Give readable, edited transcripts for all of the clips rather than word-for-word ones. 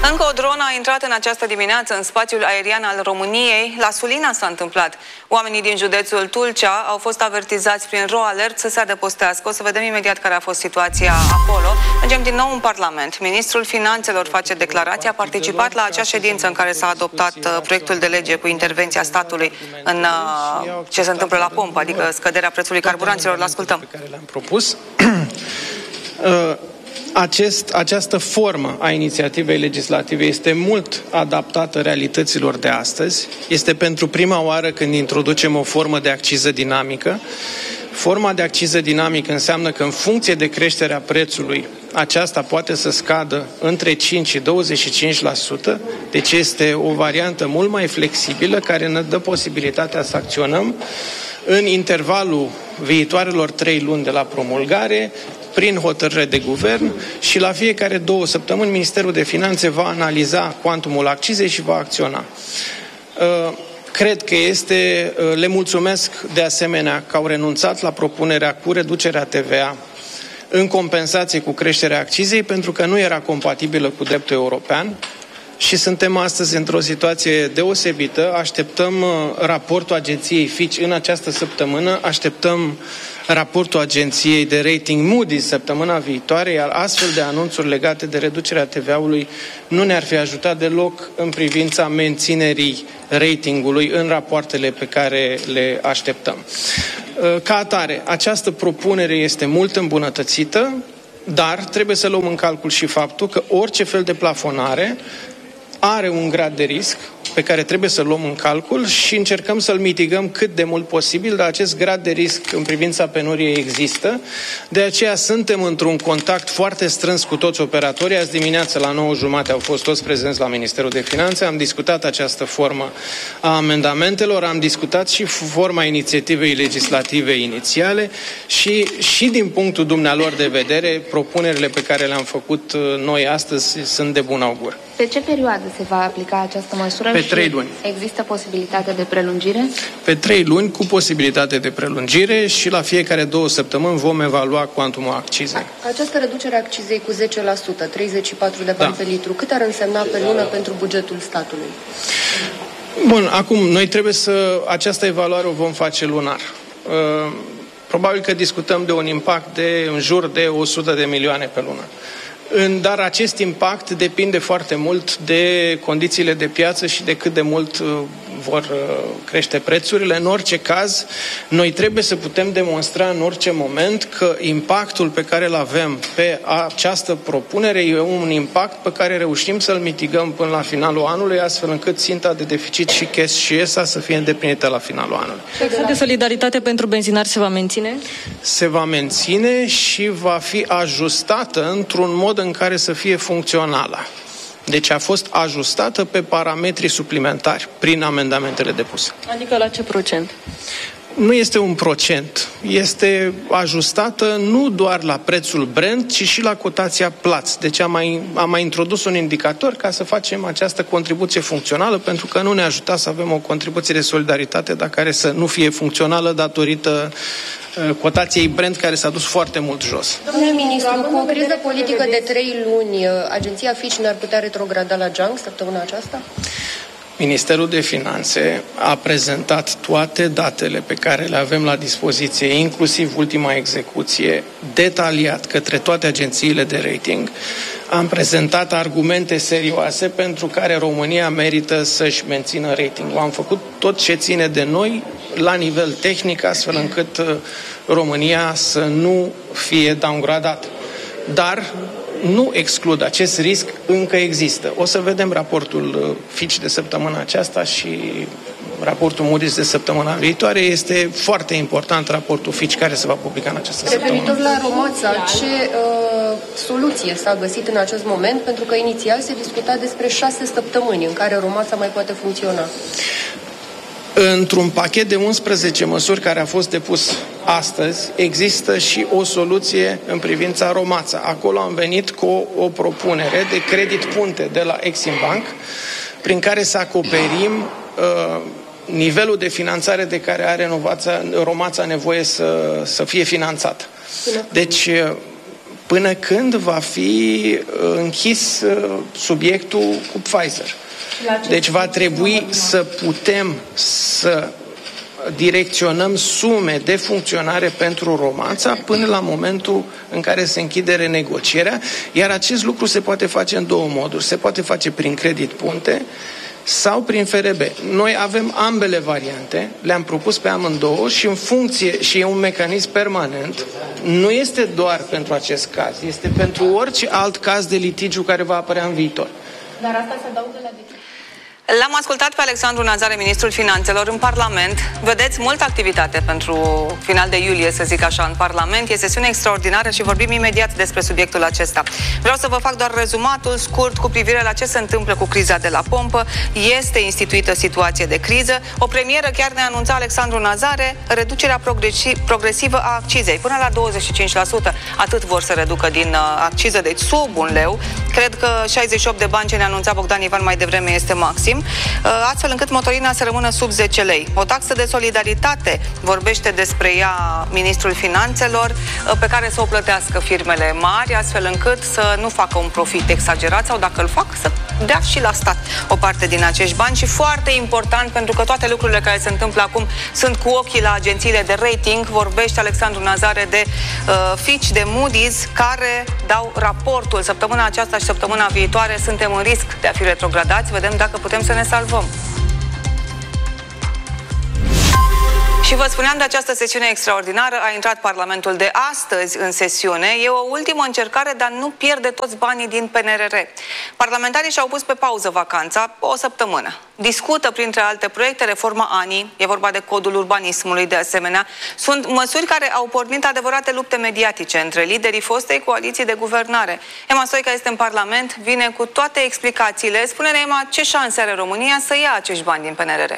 Încă o dronă a intrat în această dimineață în spațiul aerian al României. La Sulina s-a întâmplat. Oamenii din județul Tulcea au fost avertizați prin RoAlert să se adăpostească. O să vedem imediat care a fost situația acolo. Mergem din nou în Parlament. Ministrul Finanțelor face declarația. A participat la acea ședință în care s-a adoptat proiectul de lege cu intervenția statului în ce se întâmplă la pompă, adică scăderea prețului carburanților. L-ascultăm. Pe care le-am propus. Această formă a inițiativei legislative este mult adaptată realităților de astăzi. Este pentru prima oară când introducem o formă de acciză dinamică. Forma de acciză dinamică înseamnă că în funcție de creșterea prețului, aceasta poate să scadă între 5 și 25%, deci este o variantă mult mai flexibilă care ne dă posibilitatea să acționăm în intervalul viitoarelor 3 luni de la promulgare, prin hotărâre de guvern, și la fiecare 2 săptămâni Ministerul de Finanțe va analiza cuantumul accizei și va acționa. Cred că le mulțumesc de asemenea că au renunțat la propunerea cu reducerea TVA în compensație cu creșterea accizei, pentru că nu era compatibilă cu dreptul european. Și suntem astăzi într-o situație deosebită. Așteptăm raportul agenției Fitch în această săptămână, așteptăm raportul agenției de rating Moody's săptămâna viitoare, iar astfel de anunțuri legate de reducerea TVA-ului nu ne-ar fi ajutat deloc în privința menținerii ratingului în rapoartele pe care le așteptăm. Ca atare, această propunere este mult îmbunătățită, dar trebuie să luăm în calcul și faptul că orice fel de plafonare are un grad de risc pe care trebuie să-l luăm în calcul și încercăm să-l mitigăm cât de mult posibil, dar acest grad de risc în privința penuriei există. De aceea suntem într-un contact foarte strâns cu toți operatorii. Azi dimineață la 9:30 au fost toți prezenți la Ministerul de Finanțe, am discutat această formă a amendamentelor, am discutat și forma inițiativei legislative inițiale și din punctul dumnealor de vedere, propunerile pe care le-am făcut noi astăzi sunt de bun augur. Pe ce perioadă se va aplica această măsură? Pe 3 luni. Există posibilitate de prelungire? Pe 3 luni cu posibilitate de prelungire și la fiecare 2 săptămâni vom evalua cuantumul accizei. Această reducere a accizei cu 10%, 34 de bani pe litru, cât ar însemna pe lună pentru bugetul statului? Bun, acum noi această evaluare o vom face lunar. Probabil că discutăm de un impact de în jur de 100 de milioane pe lună. Dar acest impact depinde foarte mult de condițiile de piață și de cât de mult vor crește prețurile. În orice caz, noi trebuie să putem demonstra în orice moment că impactul pe care îl avem pe această propunere e un impact pe care reușim să-l mitigăm până la finalul anului, astfel încât ținta de deficit și CAS și ESA să fie îndeplinită la finalul anului. Taxa de solidaritate pentru benzinari se va menține? Se va menține și va fi ajustată într-un mod în care să fie funcțională. Deci a fost ajustată pe parametri suplimentari prin amendamentele depuse. Adică la ce procent? Nu este un procent. Este ajustată nu doar la prețul Brent, ci și la cotația Platts. Deci am mai introdus un indicator ca să facem această contribuție funcțională, pentru că nu ne ajuta să avem o contribuție de solidaritate, dar care să nu fie funcțională datorită cotației Brent, care s-a dus foarte mult jos. Domnule ministru, cu o criză politică de 3 luni, agenția Fitch ne-ar putea retrograda la geanc săptămâna aceasta? Ministerul de Finanțe a prezentat toate datele pe care le avem la dispoziție, inclusiv ultima execuție, detaliat către toate agențiile de rating. Am prezentat argumente serioase pentru care România merită să-și mențină ratingul. Am făcut tot ce ține de noi la nivel tehnic, astfel încât România să nu fie downgradată. Dar nu exclud, acest risc încă există. O să vedem raportul Fitch de săptămâna aceasta și raportul Moody's de săptămâna viitoare. Este foarte important raportul Fitch care se va publica în această săptămână. Referitor la Romața, ce soluție s-a găsit în acest moment? Pentru că inițial se discuta despre 6 săptămâni în care Romața mai poate funcționa. Într-un pachet de 11 măsuri care a fost depus astăzi, există și o soluție în privința Romața. Acolo am venit cu o propunere de credit punte de la Exim Bank, prin care să acoperim nivelul de finanțare de care are Romața nevoie să fie finanțată. Deci, până când va fi închis subiectul cu Pfizer. Deci va trebui să putem să direcționăm sume de funcționare pentru Romața până la momentul în care se închide renegocierea, iar acest lucru se poate face în două moduri. Se poate face prin credit punte sau prin FRB. Noi avem ambele variante, le-am propus pe amândouă și în funcție, și e un mecanism permanent, nu este doar pentru acest caz, este pentru orice alt caz de litigiu care va apărea în viitor. Dar asta se adaugă la L-am ascultat pe Alexandru Nazare, ministrul Finanțelor, în Parlament. Vedeți, multă activitate pentru final de iulie, să zic așa, în Parlament. E sesiune extraordinară și vorbim imediat despre subiectul acesta. Vreau să vă fac doar rezumatul scurt cu privire la ce se întâmplă cu criza de la pompă. Este instituită situație de criză. O premieră chiar ne anunța Alexandru Nazare, reducerea progresivă a accizei, până la 25%. Atât vor să reducă din acciză, deci sub £1. Cred că 68 de bani ce ne anunța Bogdan Ivan mai devreme este maxim. Astfel încât motorina să rămână sub 10 lei. O taxă de solidaritate, vorbește despre ea ministrul Finanțelor, pe care să o plătească firmele mari, astfel încât să nu facă un profit exagerat sau, dacă îl fac, să dea și la stat o parte din acești bani. Și foarte important, pentru că toate lucrurile care se întâmplă acum sunt cu ochii la agențiile de rating, vorbește Alexandru Nazare de Fitch, de Moody's, care dau raportul săptămâna aceasta și săptămâna viitoare. Suntem în risc de a fi retrogradați. Vedem dacă putem să ne salvăm. Și vă spuneam de această sesiune extraordinară. A intrat Parlamentul de astăzi în sesiune. E o ultimă încercare, dar nu pierde toți banii din PNRR. Parlamentarii și-au pus pe pauză vacanța o săptămână. Discută, printre alte proiecte, reforma ANI, e vorba de codul urbanismului de asemenea. Sunt măsuri care au pornit adevărate lupte mediatice între liderii fostei coaliții de guvernare. Ema Stoica este în Parlament, vine cu toate explicațiile. Spune-ne, Ema, ce șanse are România să ia acești bani din PNRR?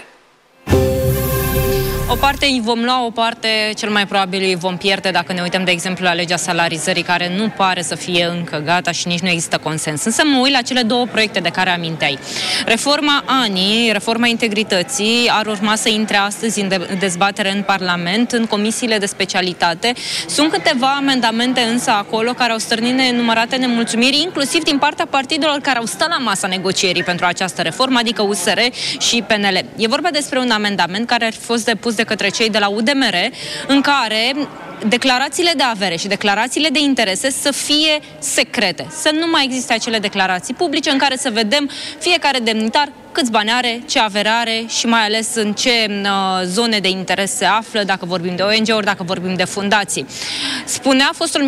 O parte îi vom lua, o parte cel mai probabil îi vom pierde dacă ne uităm, de exemplu, la legea salarizării, care nu pare să fie încă gata și nici nu există consens. Însă mă uit la cele două proiecte de care aminteai. Reforma ANI, reforma integrității, ar urma să intre astăzi în dezbatere în Parlament, în comisiile de specialitate. Sunt câteva amendamente însă acolo care au stârnit nenumărate nemulțumiri, inclusiv din partea partidelor care au stat la masa negocierii pentru această reformă, adică USR și PNL. E vorba despre un amendament care ar fi fost depus de către cei de la UDMR, în care declarațiile de avere și declarațiile de interese să fie secrete, să nu mai existe acele declarații publice în care să vedem fiecare demnitar câți bani are, ce avere are și mai ales în ce zone de interes se află, dacă vorbim de ONG-uri, dacă vorbim de fundații. Spunea fostul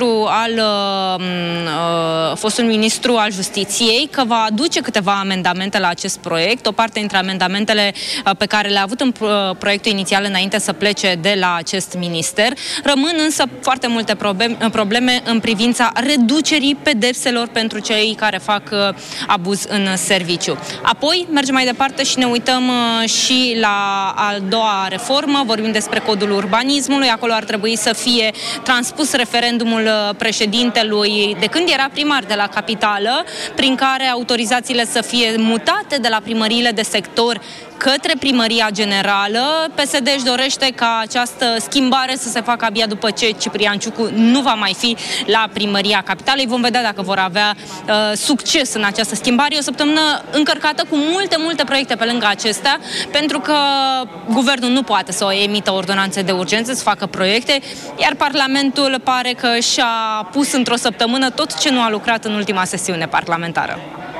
ministru al Justiției că va aduce câteva amendamente la acest proiect, o parte dintre amendamentele pe care le-a avut în proiectul inițial înainte să plece de la acest minister. Rămân însă foarte multe probleme în privința reducerii pedepselor pentru cei care fac abuz în serviciu. Apoi mergem mai departe și ne uităm și la a doua reformă, vorbim despre codul urbanismului, acolo ar trebui să fie transpus referendumul președintelui de când era primar de la capitală, prin care autorizațiile să fie mutate de la primăriile de sector către primăria generală. PSD își dorește ca această schimbare să se facă abia după ce Ciprian Ciucu nu va mai fi la primăria capitalei. Vom vedea dacă vor avea succes în această schimbare. E o săptămână încărcată cu multe proiecte pe lângă acestea, pentru că guvernul nu poate să emită ordonanțe de urgență, să facă proiecte, iar Parlamentul pare că și-a pus într-o săptămână tot ce nu a lucrat în ultima sesiune parlamentară.